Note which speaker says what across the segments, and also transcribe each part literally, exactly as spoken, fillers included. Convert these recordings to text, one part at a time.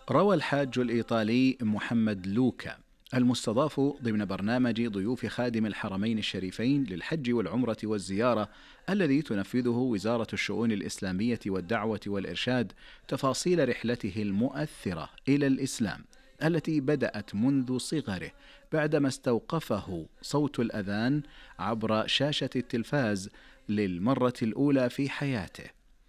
Speaker 1: روى الحاج الإيطالي محمد لوكا المستضاف ضمن برنامج ضيوف خادم الحرمين الشريفين للحج والعمرة والزيارة الذي تنفذه وزارة الشؤون الإسلامية والدعوة والإرشاد تفاصيل رحلته المؤثرة إلى الإسلام التي بدأت منذ صغره بعدما استوقفه صوت الأذان عبر شاشة التلفاز للمرة الأولى في حياته.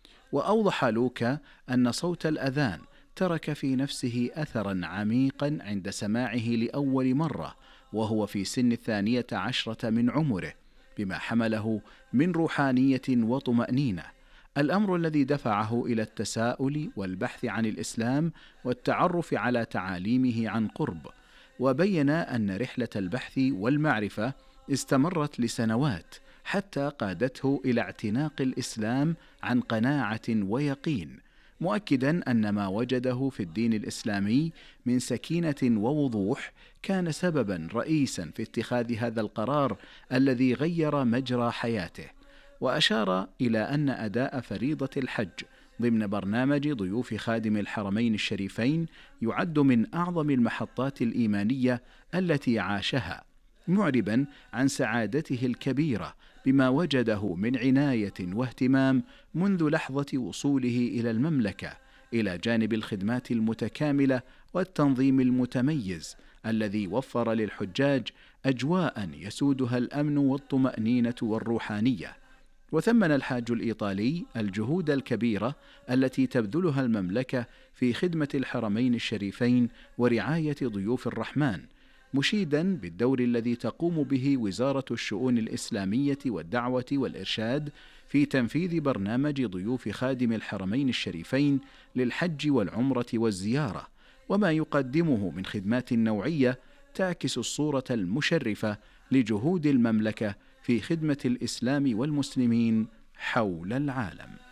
Speaker 1: وأوضح لوكا أن صوت الأذان ترك في نفسه أثرا عميقا عند سماعه لأول مرة وهو في سن الثانية عشرة من عمره، بما حمله من روحانية وطمأنينة، الأمر الذي دفعه إلى التساؤل والبحث عن الإسلام والتعرف على تعاليمه عن قرب. وبين أن رحلة البحث والمعرفة استمرت لسنوات حتى قادته إلى اعتناق الإسلام عن قناعة ويقين، مؤكدا أن ما وجده في الدين الإسلامي من سكينة ووضوح كان سببا رئيسا في اتخاذ هذا القرار الذي غير مجرى حياته. وأشار إلى أن أداء فريضة الحج ضمن برنامج ضيوف خادم الحرمين الشريفين يعد من أعظم المحطات الإيمانية التي عاشها، معربا عن سعادته الكبيرة بما وجده من عناية واهتمام منذ لحظة وصوله إلى المملكة، إلى جانب الخدمات المتكاملة والتنظيم المتميز الذي وفر للحجاج أجواء يسودها الأمن والطمأنينة والروحانية. وثمن الحاج الإيطالي الجهود الكبيرة التي تبذلها المملكة في خدمة الحرمين الشريفين ورعاية ضيوف الرحمن، مشيدا بالدور الذي تقوم به وزارة الشؤون الإسلامية والدعوة والإرشاد في تنفيذ برنامج ضيوف خادم الحرمين الشريفين للحج والعمرة والزيارة، وما يقدمه من خدمات نوعية تعكس الصورة المشرفة لجهود المملكة في خدمة الإسلام والمسلمين حول العالم.